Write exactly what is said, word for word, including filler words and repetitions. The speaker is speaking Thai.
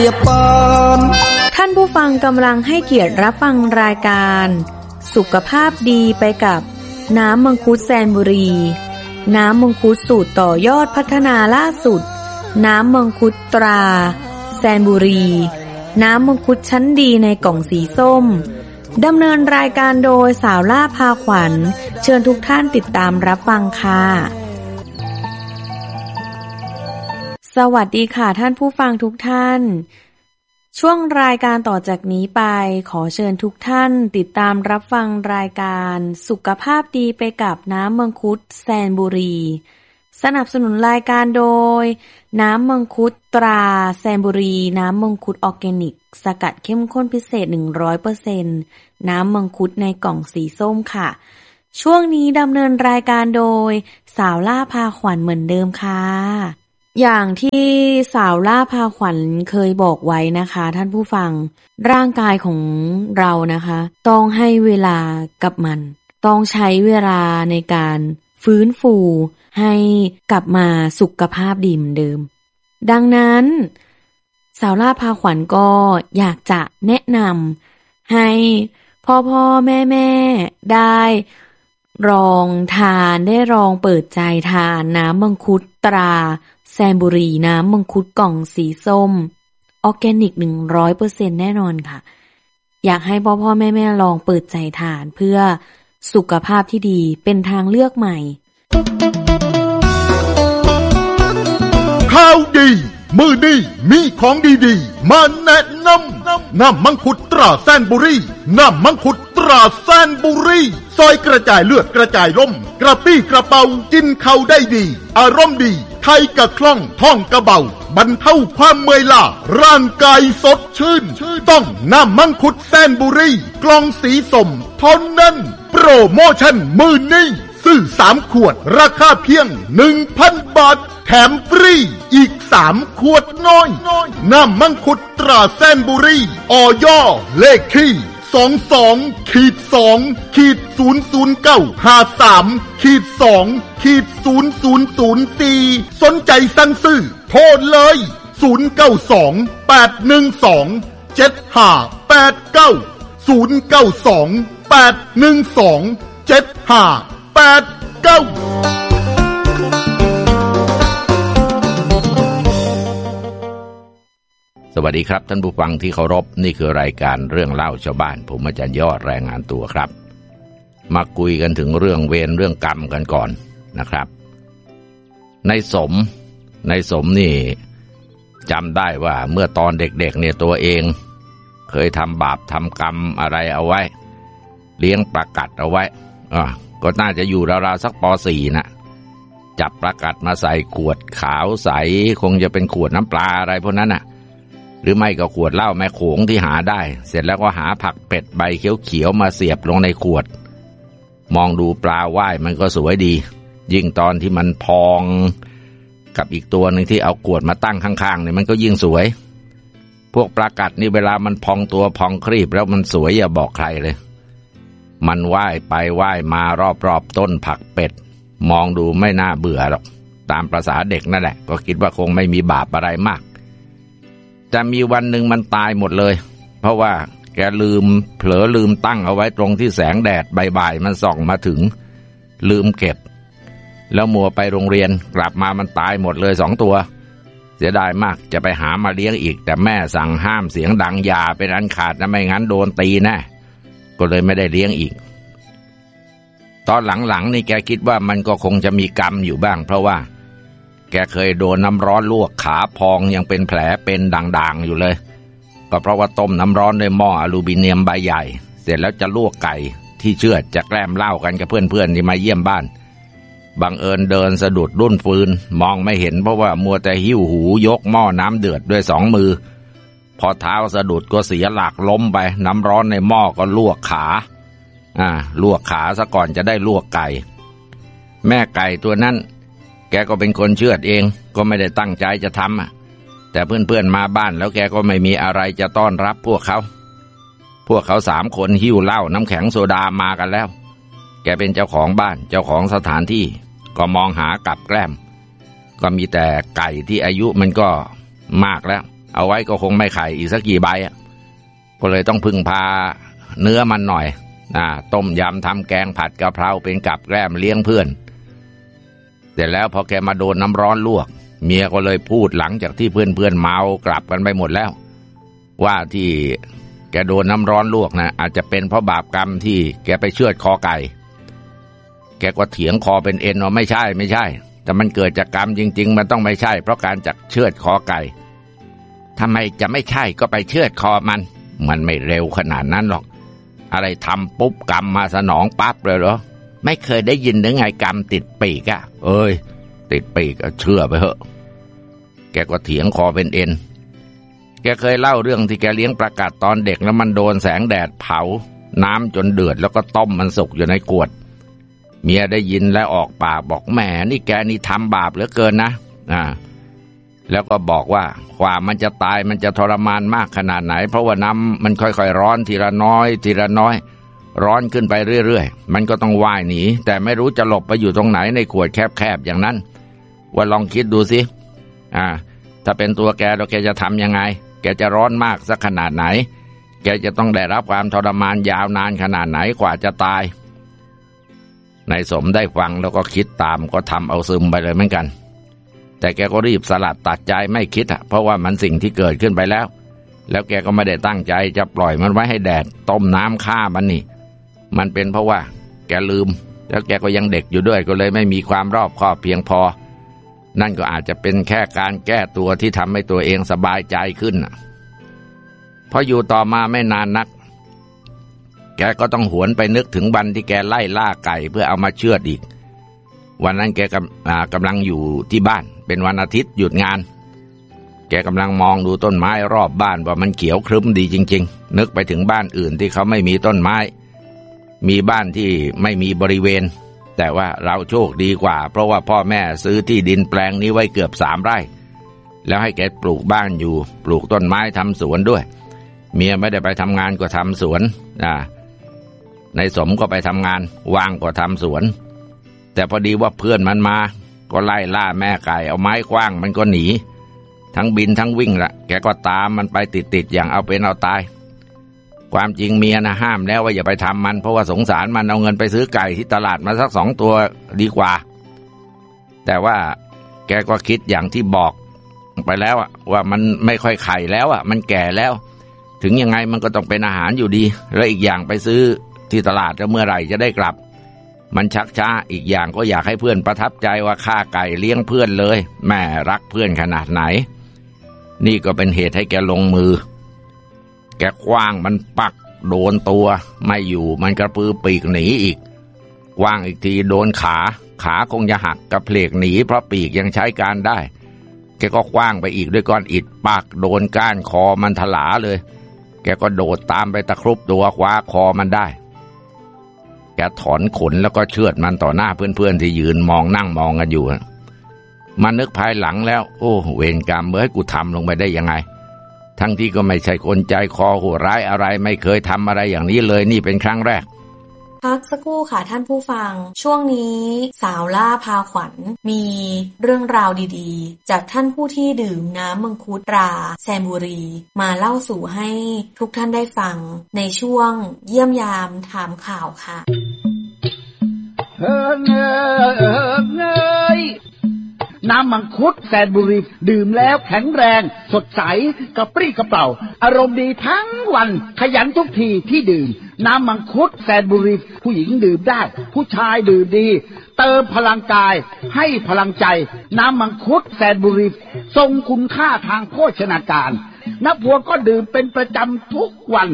ท่านผู้ฟังกำลังให้เกียรติรับฟังรายการสุขภาพดีไปกับน้ำมังคุดแซนบุรีน้ำมังคุดสูตรต่อยอดพัฒนาล่าสุดน้ำมังคุดตราแซนบุรีน้ำมังคุดชั้นดีในกล่องสีส้มดำเนินรายการโดยสาวล่าพาขวัญเชิญทุกท่านติดตามรับฟังค่ะสวัสดีค่ะท่านผู้ฟังทุกท่านช่วงรายการต่อจากนี้ไปขอเชิญทุกท่านติดตามรับฟังรายการสุขภาพดีไปกับน้ำมังคุดแซนบุรีสนับสนุนรายการโดยน้ำมังคุดตราแซนบุรีน้ำมังคุดออร์แกนิกสกัดเข้มข้นพิเศษ หนึ่งร้อยเปอร์เซ็นต์ น้ำมังคุดในกล่องสีส้มค่ะช่วงนี้ดำเนินรายการโดยสาวล่าพาขวัญเหมือนเดิมค่ะอย่างที่สาวล่าพาขวัญเคยบอกไว้นะคะท่านผู้ฟังร่างกายของเรานะคะต้องให้เวลากับมันต้องใช้เวลาในการฟื้นฟูให้กลับมาสุขภาพดีเหมือนเดิมดังนั้นสาวล่าพาขวัญก็อยากจะแนะนำให้พ่อพ่อแม่แม่ได้ลองทานได้ลองเปิดใจทานน้ำมังคุดตราแซนบุรีน้ำมังคุดกล่องสีส้มออร์แกนิก หนึ่งร้อยเปอร์เซ็นต์ แน่นอนค่ะอยากให้พ่อพ่อแม่แม่ลองเปิดใจทานเพื่อสุขภาพที่ดีเป็นทางเลือกใหม่ข่าวดีมือดีมีของดีๆมาแนะนำน้ำมังคุดตราแซนบุรีน้ำมังคุดตราแซนบุรีซอยกระจายเลือดกระจายลมกระปี้กระเป๋ากินเข้าได้ดีอารมณ์ดีไทยกะคล่องท้องกระเบาบรรเทาความเมื่อยล้าร่างกายสดชื่นต้องน้ำมังคุดแซนบุรีกล่องสีส้มเท่านั้นโปรโมชั่นมือนี้ซื้อสามขวดราคาเพียง หนึ่งพัน บาทแถมฟรีอีกสามขวดน้อยน้ำมังคุดตราแซนบุรีอย.เลขที่สองสอง สอง ศูนย์ ศูนย์ เก้า ห้าสาม สอง ศูนย์ ศูนย์ ศูนย์ สี่สนใจสั่งซื้อโทรเลยศูนย์ เก้า สอง แปด หนึ่ง สอง เจ็ด ห้า แปด เก้า ศูนย์ เก้า สอง แปด หนึ่ง สอง เจ็ด ห้า แปด เก้าสวัสดีครับท่านผู้ฟังที่เคารพนี่คือรายการเรื่องเล่าชาวบ้านผมอาจารย์ยอดรายงานตัวครับมาคุยกันถึงเรื่องเวรเรื่องกรรมกันก่อนนะครับในสมในสมนี่จำได้ว่าเมื่อตอนเด็กๆเนี่ยตัวเองเคยทำบาปทำกรรมอะไรเอาไว้เลี้ยงปลากัดเอาไว้อ่ะก็น่าจะอยู่ราวๆสักป สี่ นะจับปลากัดมาใส่ขวดขาวใสคงจะเป็นขวดน้ำปลาอะไรพวกนั้นน่ะหรือไม่ก็ขวดเหล้าแม่โขงที่หาได้เสร็จแล้วก็หาผักเป็ดใบเขียวๆมาเสียบลงในขวดมองดูปลาว่ายมันก็สวยดียิ่งตอนที่มันพองกับอีกตัวหนึ่งที่เอาขวดมาตั้งข้างๆเนี่ยมันก็ยิ่งสวยพวกปลากัดนี่เวลามันพองตัวพองครีบแล้วมันสวยอย่าบอกใครเลยมันว่ายไปว่ายมารอบๆต้นผักเป็ดมองดูไม่น่าเบื่อหรอกตามประสาเด็กนั่นแหละก็คิดว่าคงไม่มีบาปอะไรมากแต่มีวันหนึ่งมันตายหมดเลยเพราะว่าแกลืมเผลอลืมตั้งเอาไว้ตรงที่แสงแดดบ่ายๆมันส่องมาถึงลืมเก็บแล้วมัวไปโรงเรียนกลับมามันตายหมดเลยสองตัวเสียดายมากจะไปหามาเลี้ยงอีกแต่แม่สั่งห้ามเสียงดังอย่าเป็นอันขาดนะไม่งั้นโดนตีแน่ก็เลยไม่ได้เลี้ยงอีกตอนหลังๆนี่แกคิดว่ามันก็คงจะมีกรรมอยู่บ้างเพราะว่าแกเคยโดนน้ำร้อนลวกขาพองยังเป็นแผลเป็นด่างๆอยู่เลยก็เพราะว่าต้มน้ำร้อนด้วยหม้ออลูมิเนียมใบใหญ่เสร็จแล้วจะลวกไก่ที่เชือดจะแกล้มเหล้ากันกับเพื่อนๆที่มาเยี่ยมบ้านบังเอิญเดินสะดุดรุ่นฟืนมองไม่เห็นเพราะว่ามัวแต่หิ้วหูยกหม้อน้ำเดือดด้วยสองมือพอเท้าสะดุดก็เสียหลักล้มไปน้ำร้อนในหม้อก็ลวกขาอ่าลวกขาซะก่อนจะได้ลวกไก่แม่ไก่ตัวนั้นแกก็เป็นคนเชือดเองก็ไม่ได้ตั้งใจจะทำอ่ะแต่เพื่อนๆมาบ้านแล้วแกก็ไม่มีอะไรจะต้อนรับพวกเขาพวกเขาสามคนหิ้วเหล้าน้ำแข็งโซดามากันแล้วแกเป็นเจ้าของบ้านเจ้าของสถานที่ก็มองหากับแกล้มก็มีแต่ไก่ที่อายุมันก็มากแล้วเอาไว้ก็คงไม่ไข่อีกสักกี่ใบอ่ะก็เลยต้องพึ่งพาเนื้อมันหน่อยนะต้มยำทำแกงผัดกะเพราเป็นกับแกล้มเลี้ยงเพื่อนแต่แล้วพอแกมาโดนน้ำร้อนลวกเมียก็เลยพูดหลังจากที่เพื่อนๆเมากลับกันไปหมดแล้วว่าที่แกโดนน้ำร้อนลวกนะอาจจะเป็นเพราะบาปกรรมที่แกไปเชือดคอไก่แกก็เถียงคอเป็นเอ็นว่าไม่ใช่ไม่ใช่แต่มันเกิดจากกรรมจริงๆมันต้องไม่ใช่เพราะการจักเชือดคอไก่ทำไมจะไม่ใช่ก็ไปเชือดคอมันมันไม่เร็วขนาดนั้นหรอกอะไรทำปุ๊บกรรมมาสนองปั๊บเลยเหรอไม่เคยได้ยินหรือไงกรรมติดปีกอะเอ้ยติดปีกก็เชื่อไปเถอะแกก็เถียงคอเป็นเอ็นแกเคยเล่าเรื่องที่แกเลี้ยงปลากัดตอนเด็กแล้วมันโดนแสงแดดเผาน้ำจนเดือดแล้วก็ต้มมันสุกอยู่ในขวดเมียได้ยินแล้วออกปากบอกแหมนี่แกนี่ทำบาปเหลือเกินนะอ่าแล้วก็บอกว่าความมันจะตายมันจะทรมานมากขนาดไหนเพราะว่าน้ำมันค่อยๆร้อนทีละน้อยทีละน้อยร้อนขึ้นไปเรื่อยๆมันก็ต้องว่ายหนีแต่ไม่รู้จะหลบไปอยู่ตรงไหนในขวดแคบๆอย่างนั้นว่าลองคิดดูสิอ่าถ้าเป็นตัวแกแล้วแกจะทำยังไงแกจะร้อนมากสักขนาดไหนแกจะต้องได้รับความทรมานยาวนานขนาดไหนกว่าจะตายนายสมได้ฟังแล้วก็คิดตามก็ทำเอาซึมไปเลยเหมือนกันแต่แกก็รีบสลัดตัดใจไม่คิดอ่ะเพราะว่ามันสิ่งที่เกิดขึ้นไปแล้วแล้วแกก็ไม่ได้ตั้งใจจะปล่อยมันไว้ให้แดดต้มน้ำฆ่ามันนี่มันเป็นเพราะว่าแกลืมแล้วแกก็ยังเด็กอยู่ด้วยก็เลยไม่มีความรอบคอบเพียงพอนั่นก็อาจจะเป็นแค่การแก้ตัวที่ทำให้ตัวเองสบายใจขึ้นพออยู่ต่อมาไม่นานนักแกก็ต้องหวนไปนึกถึงวันที่แกไล่ล่าไก่เพื่อเอามาเชือดอีกวันนั้นแกกำกำลังอยู่ที่บ้านเป็นวันอาทิตย์หยุดงานแกกำลังมองดูต้นไม้รอบบ้านว่ามันเขียวครึ้มดีจริงๆนึกไปถึงบ้านอื่นที่เขาไม่มีต้นไม้มีบ้านที่ไม่มีบริเวณแต่ว่าเราโชคดีกว่าเพราะว่าพ่อแม่ซื้อที่ดินแปลงนี้ไว้เกือบสามไร่แล้วให้แกปลูกบ้านอยู่ปลูกต้นไม้ทำสวนด้วยเมียไม่ได้ไปทำงานก็ทำสวนอ่าในสมก็ไปทำงานว่างก็ทำสวนแต่พอดีว่าเพื่อนมันมาก็ไล่ล่าแม่ไก่เอาไม้คว้างมันก็หนีทั้งบินทั้งวิ่งละแกก็ตามมันไปติดๆอย่างเอาเป็นเอาตายความจริงเมียนะห้ามแล้วว่าอย่าไปทำมันเพราะว่าสงสารมันเอาเงินไปซื้อไก่ที่ตลาดมาสักสองตัวดีกว่าแต่ว่าแกก็คิดอย่างที่บอกไปแล้วอะว่ามันไม่ค่อยไข่แล้วอะมันแก่แล้วถึงยังไงมันก็ต้องเป็นอาหารอยู่ดีแล้วอีกอย่างไปซื้อที่ตลาดแล้วเมื่อไหร่จะได้กลับมันชักช้าอีกอย่างก็อยากให้เพื่อนประทับใจว่าฆ่าไก่เลี้ยงเพื่อนเลยแม่รักเพื่อนขนาดไหนนี่ก็เป็นเหตุให้แกลงมือแกคว้างมันปักโดนตัวไม่อยู่มันกระพือปีกหนีอีกคว้างอีกทีโดนขาขาคงจะหักกระเพลกหนีเพราะปีกยังใช้การได้แกก็คว้างไปอีกด้วยก้อนอิฐปักโดนก้านคอมันถลาเลยแกก็โดดตามไปตะครุบตัวคว้าคอมันได้แกถอนขนแล้วก็เชือดมันต่อหน้าเพื่อนๆที่ยืนมองนั่งมองกันอยู่มันนึกภายหลังแล้วโอ้เวรกรรมเมื่อให้กูทำลงไปได้ยังไงทั้งที่ก็ไม่ใช่คนใจคอโหดร้ายอะไรไม่เคยทำอะไรอย่างนี้เลยนี่เป็นครั้งแรกพักสักครู่ค่ะท่านผู้ฟังช่วงนี้สาวล่าพาขวัญมีเรื่องราวดีๆจากท่านผู้ที่ดื่มน้ำมังคุดตราแซนบุรีมาเล่าสู่ให้ทุกท่านได้ฟังในช่วงเยี่ยมยามถามข่าวค่ะเฮ้ยเฮ้ยน้ำมังคุดแซนบุรีดื่มแล้วแข็งแรงสดใสกระปรี้กระเปร่าอารมณ์ดีทั้งวันขยันทุกทีที่ดื่มน้ำมังคุดแซนบุรีผู้หญิงดื่มได้ผู้ชายดื่มดีเติมพลังกายให้พลังใจน้ำมังคุดแซนบุรีทรงคุณค่าทางโภชนาการนักบวชก็ดื่มเป็นประจำทุกวัน